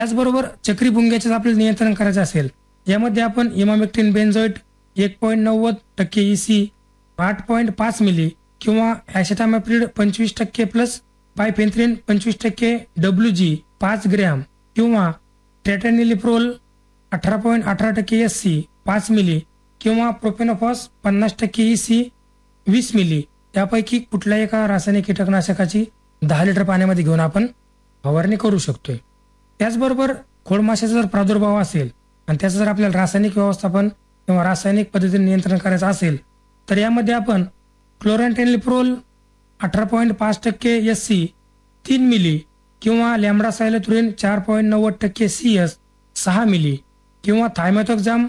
त्याचबरोबर चक्री भुंग्याचे आपल्याला नियंत्रण करायचं असेल, यामध्ये आपण इमामेक्टिन बेन्झोएट 1.90% EC 8.5 मिली किंवा ॲसेटामाप्रिड 25% प्लस बायफेन्थ्रिन 25% WG 5 ग्रॅम किंवा टेट्रानिलिप्रोल 18.18% SC 5 मिली किंवा प्रोपेनोफॉस 50% EC 20 मिली यापैकी कुठल्याही एका रासायनिक कीटकनाशकाची 10 लिटर पाण्यामध्ये घेऊन आपण फवारणी करू शकतोय. त्याचबरोबर खोडमाशाचा जर प्रादुर्भाव असेल आणि त्याचं जर आपल्याला रासायनिक व्यवस्थापन किंवा रासायनिक पद्धतीने नियंत्रण करायचं असेल तर यामध्ये आपण क्लोरॅन्टेनिलिप्रोल 18.5% SC 3 मिली किंवा लॅम्ब्डासायलोथ्रिन 4.90% CS 6 मिली किंवा थायमॅथोक्झाम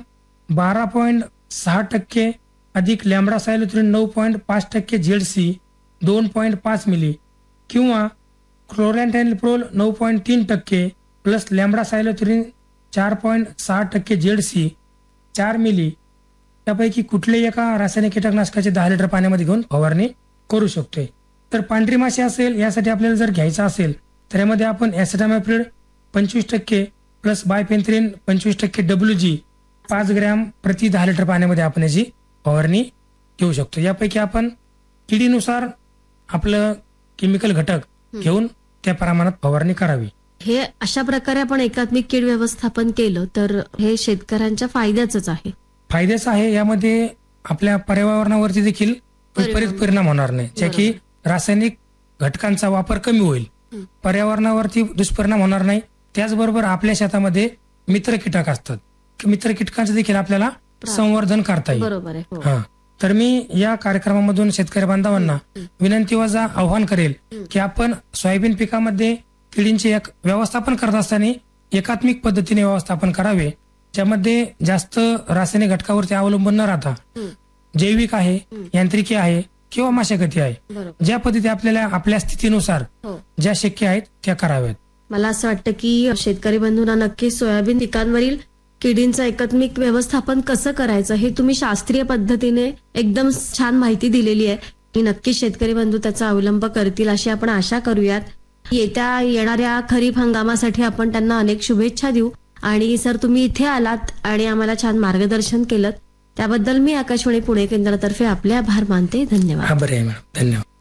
12.6% अधिक लॅम्ब्डासायलोथ्रिन 9.5% ZC 2.5 मिली किंवा क्लोरॅन्टेनिलिप्रोल 9.3% प्लस लॅम्ब्डासायलोथ्रिन 4.6% ZC 4 मिली त्यापैकी कुठल्याही एका रासायनिक कीटकनाशकाचे 10 लिटर पाण्यामध्ये घेऊन फवारणी करू शकतोय. तर पांढरी माशी असेल यासाठी आपल्याला जर घ्यायचं असेल तर यामध्ये आपण ॲसेटामाप्रिड 25% प्लस बायफेन्थ्रिन 25% WG 5 ग्रॅम प्रति 10 लिटर पाण्यामध्ये आपण याची फवारणी घेऊ शकतो. यापैकी आपण किडीनुसार आपलं केमिकल घटक घेऊन त्या प्रमाणात फवारणी करावी. हे अशा प्रकारे आपण एकात्मिक कीड व्यवस्थापन केलं तर हे शेतकऱ्यांच्या फायद्याचंच आहे. फायद्याचं आहे. यामध्ये आपल्या पर्यावरणावरती देखील विपरीत परिणाम होणार नाही, ज्या की रासायनिक घटकांचा वापर कमी होईल, पर्यावरणावरती दुष्परिणाम होणार नाही. त्याचबरोबर आपल्या शेतामध्ये मित्र कीटक असतात, मित्र कीटकांचं देखील आपल्याला संवर्धन करता येईल. बरोबर आहे. तर मी या कार्यक्रमामधून शेतकरी बांधवांना विनंती वजा आव्हान करेल की आपण सोयाबीन पिकामध्ये किडींचे एक व्यवस्थापन करत असताना एकात्मिक पद्धतीने व्यवस्थापन करावे, ज्यामध्ये जास्त रासायनिक घटकावरती अवलंबून न राहता जैविक आहे, यांत्रिकी आहे किंवा मशागती आहे, ज्या पद्धती आपल्याला आपल्या स्थितीनुसार ज्या शक्य आहेत त्या कराव्यात. मला असं वाटतं की शेतकरी बंधूंना नक्की सोयाबीन पिकांवरील किडींचं एकात्मिक व्यवस्थापन कसं करायचं हे तुम्ही शास्त्रीय पद्धतीने एकदम छान माहिती दिलेली आहे. की नक्की शेतकरी बंधू त्याचा अवलंब करतील अशी आपण आशा करूयात. येणाऱ्या खरीप हंगामासाठी आपण त्यांना अनेक शुभेच्छा देऊ. आणि सर तुम्ही इथे आलात आणि आम्हाला छान मार्गदर्शन केलं त्याबद्दल मी आकाशवाणी पुणे केंद्रातर्फे आपले आभार मानते. धन्यवाद. धन्यवाद.